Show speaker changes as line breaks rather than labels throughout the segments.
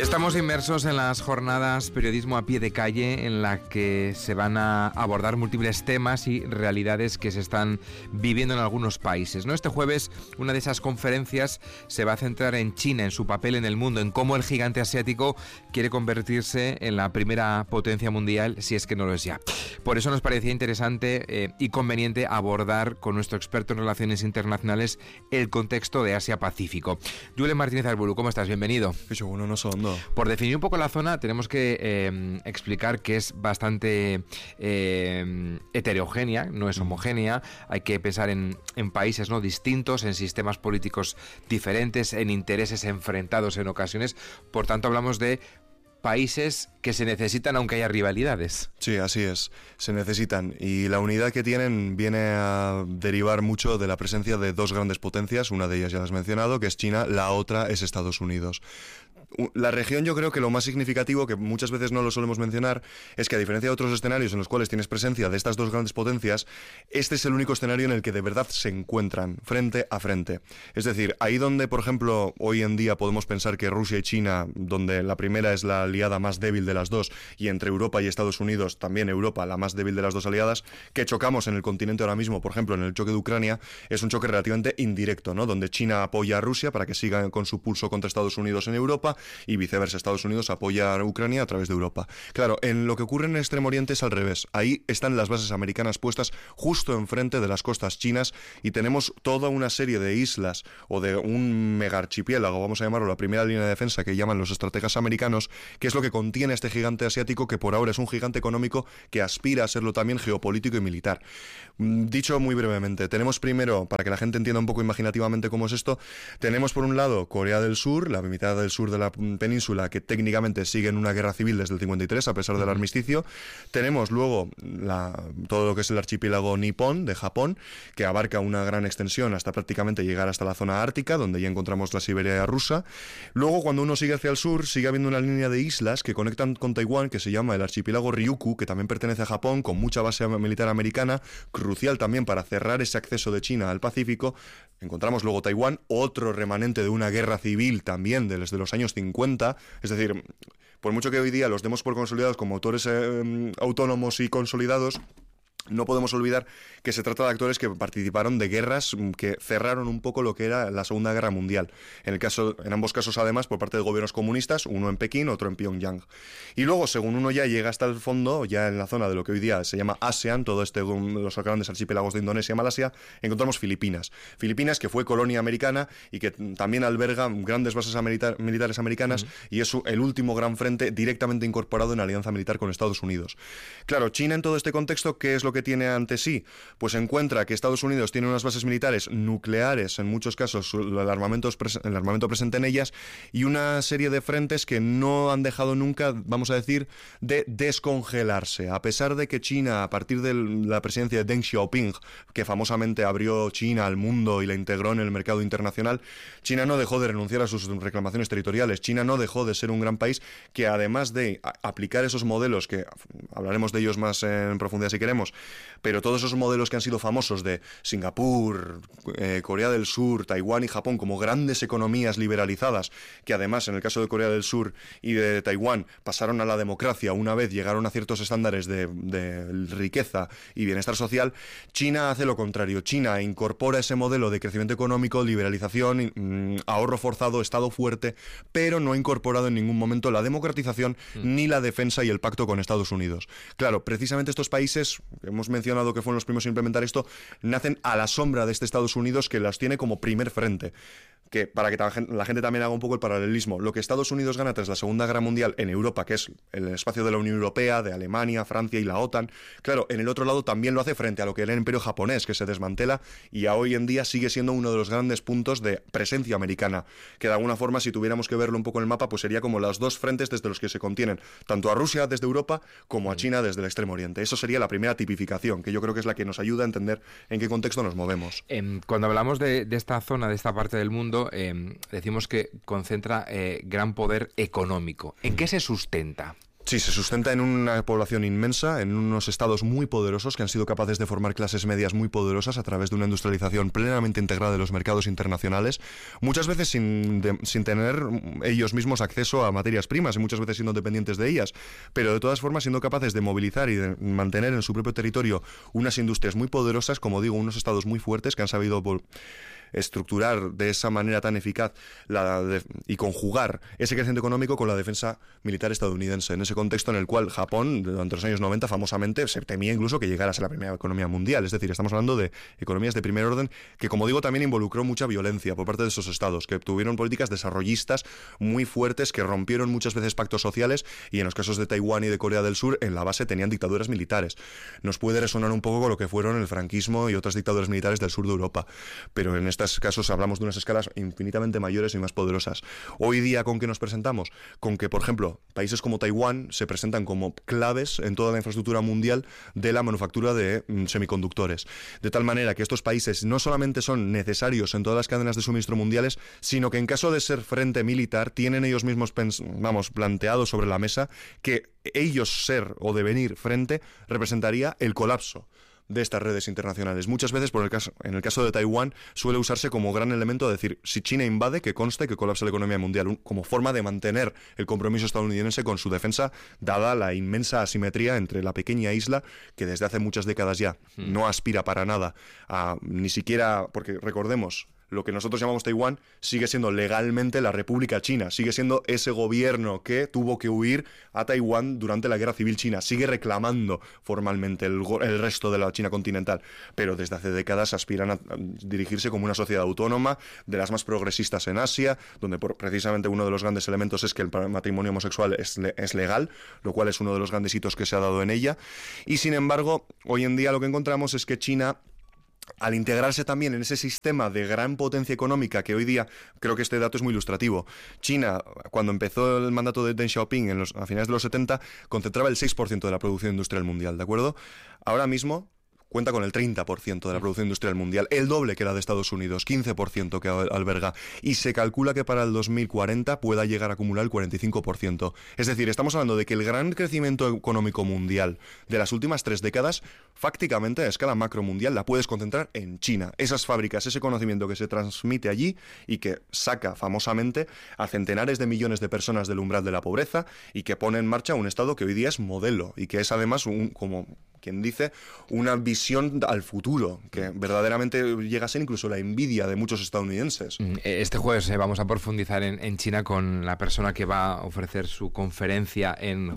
Estamos inmersos en las jornadas Periodismo a pie de calle, en la que se van a abordar múltiples temas y realidades que se están viviendo en algunos países, ¿no? Este jueves una de esas conferencias se va a centrar en China, en su papel en el mundo, en cómo el gigante asiático quiere convertirse en la primera potencia mundial, si es que no lo es ya. Por eso nos parecía interesante y conveniente abordar con nuestro experto en relaciones internacionales el contexto de Asia-Pacífico. Julen Martínez Arburu, ¿cómo estás? Bienvenido. Por definir un poco la zona, tenemos que explicar que es bastante heterogénea, no es homogénea. Hay que pensar en países, ¿no?, distintos, en sistemas políticos diferentes, en intereses enfrentados en ocasiones. Por tanto, hablamos de países que se necesitan aunque haya rivalidades.
Sí, así es, se necesitan, y la unidad que tienen viene a derivar mucho de la presencia de dos grandes potencias. Una de ellas ya la has mencionado, que es China, la otra es Estados Unidos. La región, yo creo que lo más significativo, que muchas veces no lo solemos mencionar, es que a diferencia de otros escenarios en los cuales tienes presencia de estas dos grandes potencias, este es el único escenario en el que de verdad se encuentran frente a frente. Es decir, ahí donde, por ejemplo, hoy en día podemos pensar que Rusia y China, donde la primera es la aliada más débil de las dos, y entre Europa y Estados Unidos, también Europa, la más débil de las dos aliadas, que chocamos en el continente ahora mismo, por ejemplo, en el choque de Ucrania, es un choque relativamente indirecto, ¿no?, donde China apoya a Rusia para que siga con su pulso contra Estados Unidos en Europa, y viceversa, Estados Unidos apoya a Ucrania a través de Europa. Claro, en lo que ocurre en el Extremo Oriente es al revés. Ahí están las bases americanas puestas justo enfrente de las costas chinas, y tenemos toda una serie de islas, o de un mega archipiélago, vamos a llamarlo, la primera línea de defensa que llaman los estrategas americanos, que es lo que contiene este gigante asiático, que por ahora es un gigante económico que aspira a serlo también geopolítico y militar. Dicho muy brevemente, tenemos primero, para que la gente entienda un poco imaginativamente cómo es esto, tenemos por un lado Corea del Sur, la mitad del sur de la península, que técnicamente sigue en una guerra civil desde el 53 a pesar del armisticio. Tenemos luego todo lo que es el archipiélago nipón de Japón, que abarca una gran extensión hasta prácticamente llegar hasta la zona ártica, donde ya encontramos la Siberia rusa. Luego, cuando uno sigue hacia el sur, sigue habiendo una línea de islas que conectan con Taiwán, que se llama el archipiélago Ryukyu, que también pertenece a Japón, con mucha base militar americana, crucial también para cerrar ese acceso de China al Pacífico. Encontramos luego Taiwán, otro remanente de una guerra civil también desde los años 50, es decir, por mucho que hoy día los demos por consolidados como autores autónomos y consolidados, no podemos olvidar que se trata de actores que participaron de guerras que cerraron un poco lo que era la Segunda Guerra Mundial. En ambos casos, además, por parte de gobiernos comunistas, uno en Pekín, otro en Pyongyang. Y luego, según uno ya llega hasta el fondo, ya en la zona de lo que hoy día se llama ASEAN, todo los grandes archipiélagos de Indonesia y Malasia, encontramos Filipinas. Filipinas, que fue colonia americana y que también alberga grandes bases militares americanas, y es el último gran frente directamente incorporado en alianza militar con Estados Unidos. Claro, China en todo este contexto, ¿qué es lo que tiene ante sí? Pues encuentra que Estados Unidos tiene unas bases militares nucleares, en muchos casos el armamento presente en ellas, y una serie de frentes que no han dejado nunca, vamos a decir, de descongelarse. A pesar de que China, a partir de la presidencia de Deng Xiaoping, que famosamente abrió China al mundo y la integró en el mercado internacional, China no dejó de renunciar a sus reclamaciones territoriales. China no dejó de ser un gran país que, además de aplicar esos modelos, que hablaremos de ellos más en profundidad si queremos, pero todos esos modelos que han sido famosos de Singapur, Corea del Sur, Taiwán y Japón como grandes economías liberalizadas, que además en el caso de Corea del Sur y de Taiwán pasaron a la democracia una vez llegaron a ciertos estándares de riqueza y bienestar social, China hace lo contrario. China incorpora ese modelo de crecimiento económico, liberalización, ahorro forzado, Estado fuerte, pero no ha incorporado en ningún momento la democratización ni la defensa y el pacto con Estados Unidos. Claro, precisamente estos países, hemos mencionado que fueron los primeros a implementar esto, nacen a la sombra de este Estados Unidos, que las tiene como primer frente. Que para que la gente también haga un poco el paralelismo, lo que Estados Unidos gana tras la Segunda Guerra Mundial en Europa, que es el espacio de la Unión Europea, de Alemania, Francia y la OTAN, claro, en el otro lado también lo hace frente a lo que era el Imperio japonés, que se desmantela y a hoy en día sigue siendo uno de los grandes puntos de presencia americana, que de alguna forma, si tuviéramos que verlo un poco en el mapa, pues sería como los dos frentes desde los que se contienen tanto a Rusia desde Europa como a China desde el Extremo Oriente. Eso sería la primera tipificación, que yo creo que es la que nos ayuda a entender en qué contexto nos movemos.
Cuando hablamos de esta zona, de esta parte del mundo, decimos que concentra gran poder económico. ¿En qué se sustenta?
Sí, se sustenta en una población inmensa, en unos estados muy poderosos que han sido capaces de formar clases medias muy poderosas a través de una industrialización plenamente integrada de los mercados internacionales, muchas veces sin tener ellos mismos acceso a materias primas y muchas veces siendo dependientes de ellas, pero de todas formas siendo capaces de movilizar y de mantener en su propio territorio unas industrias muy poderosas, como digo, unos estados muy fuertes que han sabido estructurar de esa manera tan eficaz y conjugar ese crecimiento económico con la defensa militar estadounidense, en ese contexto en el cual Japón, durante los años 90, famosamente, se temía incluso que llegara a ser la primera economía mundial. Es decir, estamos hablando de economías de primer orden que, como digo, también involucró mucha violencia por parte de esos estados, que tuvieron políticas desarrollistas muy fuertes, que rompieron muchas veces pactos sociales y en los casos de Taiwán y de Corea del Sur, en la base tenían dictaduras militares. Nos puede resonar un poco con lo que fueron el franquismo y otras dictaduras militares del sur de Europa, pero en estos casos hablamos de unas escalas infinitamente mayores y más poderosas. Hoy día, ¿con qué nos presentamos? Con que, por ejemplo, países como Taiwán se presentan como claves en toda la infraestructura mundial de la manufactura de semiconductores. De tal manera que estos países no solamente son necesarios en todas las cadenas de suministro mundiales, sino que en caso de ser frente militar, tienen ellos mismos planteado sobre la mesa que ellos ser o devenir frente representaría el colapso de estas redes internacionales. Muchas veces, en el caso de Taiwán, suele usarse como gran elemento de decir, si China invade, que conste que colapsa la economía mundial, como forma de mantener el compromiso estadounidense con su defensa, dada la inmensa asimetría entre la pequeña isla, que desde hace muchas décadas ya no aspira para nada a ni siquiera, porque recordemos, lo que nosotros llamamos Taiwán sigue siendo legalmente la República China, sigue siendo ese gobierno que tuvo que huir a Taiwán durante la Guerra Civil China, sigue reclamando formalmente el resto de la China continental, pero desde hace décadas aspiran a dirigirse como una sociedad autónoma, de las más progresistas en Asia, donde precisamente uno de los grandes elementos es que el matrimonio homosexual es legal, lo cual es uno de los grandes hitos que se ha dado en ella, y sin embargo, hoy en día lo que encontramos es que China, al integrarse también en ese sistema de gran potencia económica que hoy día, creo que este dato es muy ilustrativo. China, cuando empezó el mandato de Deng Xiaoping a finales de los 70, concentraba el 6% de la producción industrial mundial, ¿de acuerdo? Ahora mismo cuenta con el 30% de la producción industrial mundial, el doble que la de Estados Unidos, 15% que alberga, y se calcula que para el 2040 pueda llegar a acumular el 45%. Es decir, estamos hablando de que el gran crecimiento económico mundial de las últimas 3 décadas, fácticamente a escala macromundial, la puedes concentrar en China. Esas fábricas, ese conocimiento que se transmite allí y que saca famosamente a centenares de millones de personas del umbral de la pobreza y que pone en marcha un Estado que hoy día es modelo y que es además, como quien dice, una visión al futuro, que verdaderamente llega a ser incluso la envidia de muchos estadounidenses.
Este jueves vamos a profundizar en China con la persona que va a ofrecer su conferencia en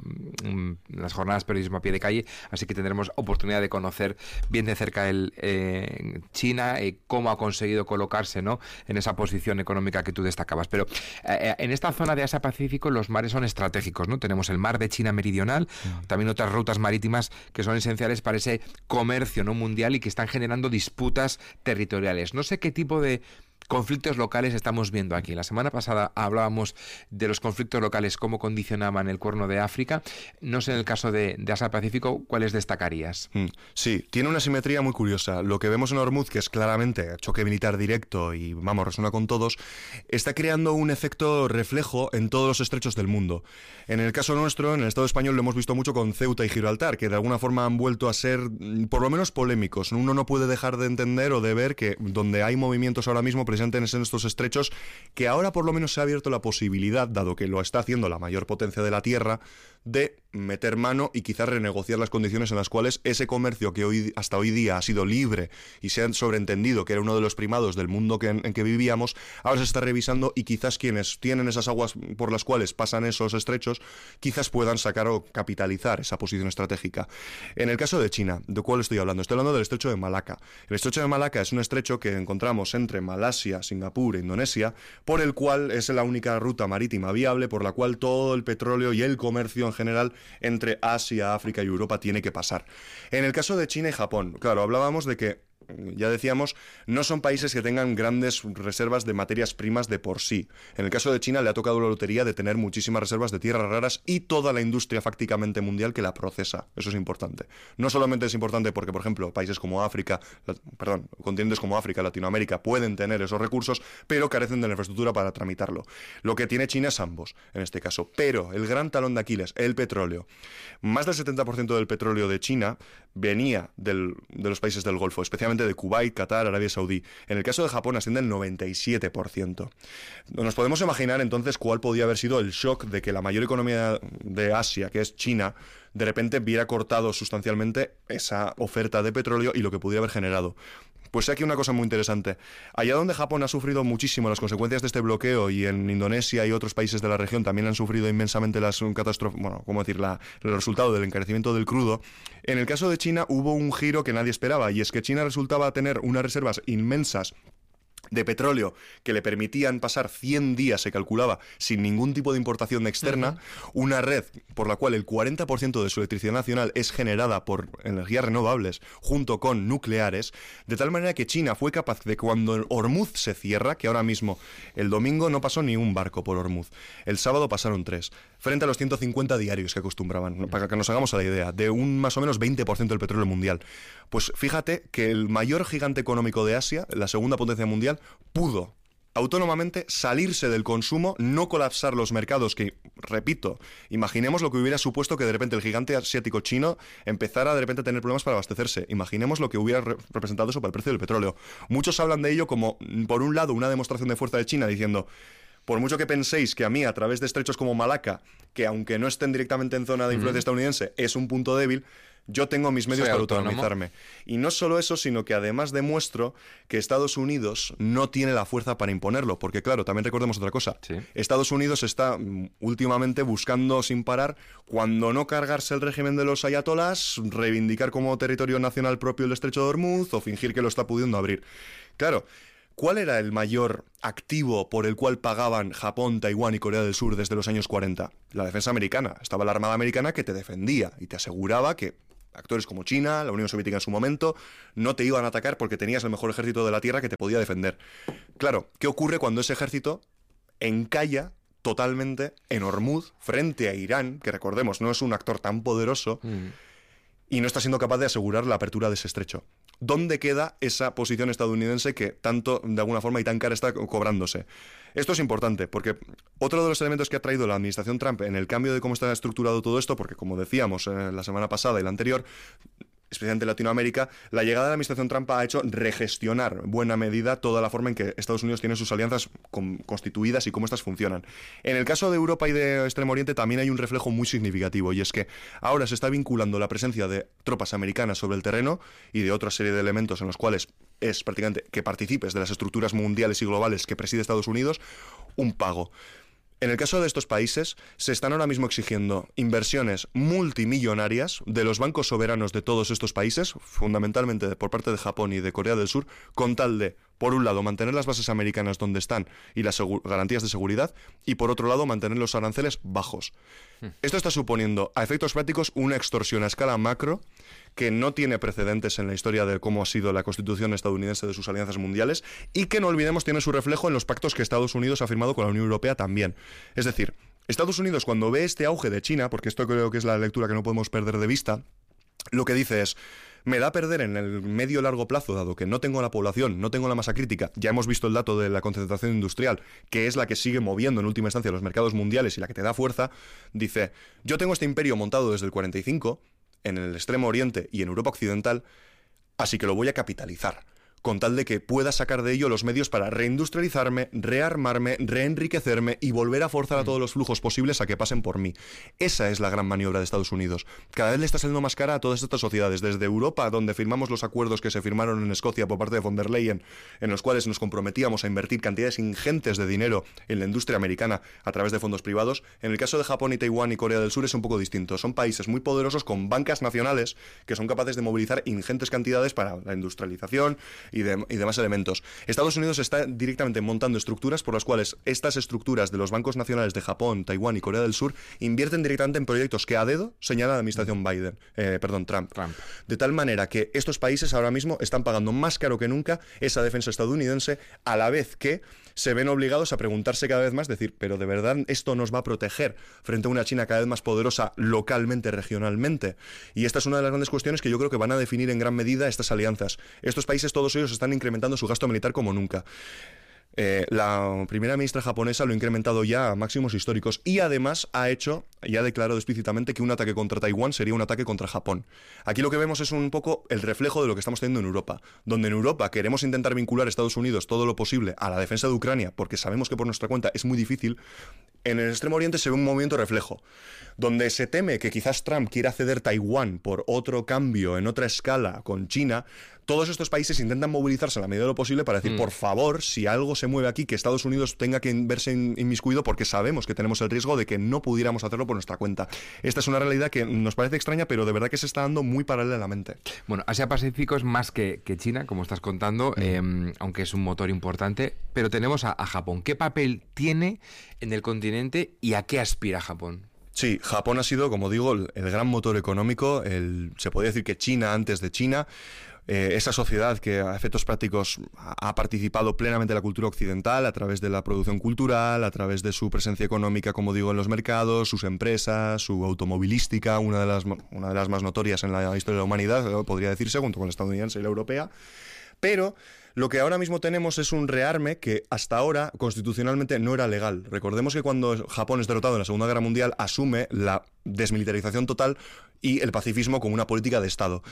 las jornadas Periodismo a Pie de Calle, así que tendremos oportunidad de conocer bien de cerca China, cómo ha conseguido colocarse, ¿no?, en esa posición económica que tú destacabas. Pero en esta zona de Asia-Pacífico los mares son estratégicos, ¿no? Tenemos el mar de China meridional, también otras rutas marítimas que son esenciales para ese comercio, ¿no?, mundial y que están generando disputas territoriales. No sé qué tipo de conflictos locales estamos viendo aquí. La semana pasada hablábamos de los conflictos locales, cómo condicionaban el Cuerno de África. No sé, en el caso de Asia-Pacífico, ¿cuáles destacarías?
Sí, tiene una simetría muy curiosa. Lo que vemos en Hormuz, que es claramente choque militar directo y, resuena con todos, está creando un efecto reflejo en todos los estrechos del mundo. En el caso nuestro, en el Estado español, lo hemos visto mucho con Ceuta y Gibraltar, que de alguna forma han vuelto a ser, por lo menos, polémicos. Uno no puede dejar de entender o de ver que donde hay movimientos ahora mismo presentes en estos estrechos, que ahora por lo menos se ha abierto la posibilidad, dado que lo está haciendo la mayor potencia de la Tierra, de meter mano y quizás renegociar las condiciones en las cuales ese comercio que hasta hoy día ha sido libre y se han sobreentendido que era uno de los primados del mundo en que vivíamos, ahora se está revisando y quizás quienes tienen esas aguas por las cuales pasan esos estrechos, quizás puedan sacar o capitalizar esa posición estratégica. En el caso de China, ¿de cuál estoy hablando? Estoy hablando del estrecho de Malaca. El estrecho de Malaca es un estrecho que encontramos entre Malasia, Singapur e Indonesia, por el cual es la única ruta marítima viable por la cual todo el petróleo y el comercio en general entre Asia, África y Europa tiene que pasar. En el caso de China y Japón, claro, hablábamos de que ya decíamos, no son países que tengan grandes reservas de materias primas de por sí. En el caso de China le ha tocado la lotería de tener muchísimas reservas de tierras raras y toda la industria fácticamente mundial que la procesa. Eso es importante. No solamente es importante porque, por ejemplo, países como continentes como África, Latinoamérica pueden tener esos recursos, pero carecen de la infraestructura para tramitarlo. Lo que tiene China es ambos, en este caso. Pero el gran talón de Aquiles, el petróleo. Más del 70% del petróleo de China venía de los países del Golfo, especialmente de Kuwait, Qatar, Arabia Saudí. En el caso de Japón asciende el 97%. Nos podemos imaginar entonces cuál podía haber sido el shock de que la mayor economía de Asia, que es China, de repente viera cortado sustancialmente esa oferta de petróleo y lo que pudiera haber generado. Pues aquí una cosa muy interesante. Allá donde Japón ha sufrido muchísimo las consecuencias de este bloqueo y en Indonesia y otros países de la región también han sufrido inmensamente las catástrofes, el resultado del encarecimiento del crudo, en el caso de China hubo un giro que nadie esperaba, y es que China resultaba tener unas reservas inmensas de petróleo que le permitían pasar 100 días, se calculaba, sin ningún tipo de importación externa, una red por la cual el 40% de su electricidad nacional es generada por energías renovables junto con nucleares, de tal manera que China fue capaz de, cuando Hormuz se cierra, que ahora mismo el domingo no pasó ni un barco por Hormuz, el sábado pasaron 3, frente a los 150 diarios que acostumbraban, para que nos hagamos a la idea, de un más o menos 20% del petróleo mundial. Pues fíjate que el mayor gigante económico de Asia, la segunda potencia mundial, pudo autónomamente salirse del consumo, no colapsar los mercados, que, repito, imaginemos lo que hubiera supuesto que de repente el gigante asiático chino empezara de repente a tener problemas para abastecerse. Imaginemos lo que hubiera representado eso para el precio del petróleo. Muchos hablan de ello como, por un lado, una demostración de fuerza de China, diciendo: por mucho que penséis que a mí, a través de estrechos como Malaca, que aunque no estén directamente en zona de influencia estadounidense, es un punto débil, yo tengo mis medios para autonomizarme. Y no solo eso, sino que además demuestro que Estados Unidos no tiene la fuerza para imponerlo. Porque claro, también recordemos otra cosa. Sí. Estados Unidos está últimamente buscando sin parar, cuando no cargarse el régimen de los ayatolás, reivindicar como territorio nacional propio el estrecho de Hormuz o fingir que lo está pudiendo abrir. Claro, ¿cuál era el mayor activo por el cual pagaban Japón, Taiwán y Corea del Sur desde los años 40? La defensa americana. Estaba la Armada Americana que te defendía y te aseguraba que actores como China, la Unión Soviética en su momento, no te iban a atacar porque tenías el mejor ejército de la Tierra que te podía defender. Claro, ¿qué ocurre cuando ese ejército encalla totalmente en Hormuz frente a Irán, que recordemos no es un actor tan poderoso, y no está siendo capaz de asegurar la apertura de ese estrecho? ¿Dónde queda esa posición estadounidense que tanto, de alguna forma, y tan cara está cobrándose? Esto es importante, porque otro de los elementos que ha traído la administración Trump en el cambio de cómo está estructurado todo esto, porque como decíamos la semana pasada y la anterior, especialmente en Latinoamérica, la llegada de la administración Trump ha hecho regestionar en buena medida toda la forma en que Estados Unidos tiene sus alianzas constituidas y cómo estas funcionan. En el caso de Europa y de Extremo Oriente también hay un reflejo muy significativo, y es que ahora se está vinculando la presencia de tropas americanas sobre el terreno y de otra serie de elementos en los cuales es prácticamente que participes de las estructuras mundiales y globales que preside Estados Unidos, un pago. En el caso de estos países, se están ahora mismo exigiendo inversiones multimillonarias de los bancos soberanos de todos estos países, fundamentalmente por parte de Japón y de Corea del Sur, con tal de, por un lado, mantener las bases americanas donde están y las garantías de seguridad, y por otro lado, mantener los aranceles bajos. Esto está suponiendo, a efectos prácticos, una extorsión a escala macro que no tiene precedentes en la historia de cómo ha sido la constitución estadounidense de sus alianzas mundiales, y que, no olvidemos, tiene su reflejo en los pactos que Estados Unidos ha firmado con la Unión Europea también. Es decir, Estados Unidos, cuando ve este auge de China, porque esto creo que es la lectura que no podemos perder de vista, lo que dice es: me da a perder en el medio largo plazo, dado que no tengo la población, no tengo la masa crítica. Ya hemos visto el dato de la concentración industrial, que es la que sigue moviendo en última instancia los mercados mundiales y la que te da fuerza. Dice: yo tengo este imperio montado desde el 45, en el Extremo Oriente y en Europa Occidental, así que lo voy a capitalizar, con tal de que pueda sacar de ello los medios para reindustrializarme, rearmarme, reenriquecerme y volver a forzar a todos los flujos posibles a que pasen por mí. Esa es la gran maniobra de Estados Unidos. Cada vez le está saliendo más cara a todas estas sociedades, desde Europa, donde firmamos los acuerdos que se firmaron en Escocia por parte de von der Leyen, en los cuales nos comprometíamos a invertir cantidades ingentes de dinero en la industria americana a través de fondos privados. En el caso de Japón y Taiwán y Corea del Sur es un poco distinto. Son países muy poderosos con bancas nacionales que son capaces de movilizar ingentes cantidades para la industrialización y demás elementos. Estados Unidos está directamente montando estructuras por las cuales estas estructuras de los bancos nacionales de Japón, Taiwán y Corea del Sur invierten directamente en proyectos que a dedo señala la administración Trump. De tal manera que estos países ahora mismo están pagando más caro que nunca esa defensa estadounidense, a la vez que se ven obligados a preguntarse cada vez más, decir, pero ¿de verdad esto nos va a proteger frente a una China cada vez más poderosa localmente, regionalmente? Y esta es una de las grandes cuestiones que yo creo que van a definir en gran medida estas alianzas. Estos países, todos ellos, están incrementando su gasto militar como nunca. La primera ministra japonesa lo ha incrementado ya a máximos históricos y además ha declarado explícitamente que un ataque contra Taiwán sería un ataque contra Japón. Aquí lo que vemos es un poco el reflejo de lo que estamos teniendo en Europa, donde en Europa queremos intentar vincular a Estados Unidos todo lo posible a la defensa de Ucrania, porque sabemos que por nuestra cuenta es muy difícil. En el Extremo Oriente se ve un movimiento reflejo, donde se teme que quizás Trump quiera ceder Taiwán por otro cambio en otra escala con China. Todos estos países intentan movilizarse a la medida de lo posible para decir, por favor, si algo se mueve aquí, que Estados Unidos tenga que verse inmiscuido, porque sabemos que tenemos el riesgo de que no pudiéramos hacerlo por nuestra cuenta. Esta es una realidad que nos parece extraña, pero de verdad que se está dando muy paralelamente.
Bueno, Asia-Pacífico es más que China, como estás contando, aunque es un motor importante, pero tenemos a Japón. ¿Qué papel tiene en el continente y a qué aspira Japón?
Sí, Japón ha sido, como digo, el gran motor económico, se podría decir que China antes de China. Esa sociedad que a efectos prácticos ha participado plenamente en la cultura occidental a través de la producción cultural, a través de su presencia económica, como digo, en los mercados, sus empresas, su automovilística, una de las más notorias en la historia de la humanidad, podría decirse, junto con la estadounidense y la europea. Pero lo que ahora mismo tenemos es un rearme que hasta ahora constitucionalmente no era legal. Recordemos que cuando Japón es derrotado en la Segunda Guerra Mundial asume la desmilitarización total y el pacifismo como una política de Estado.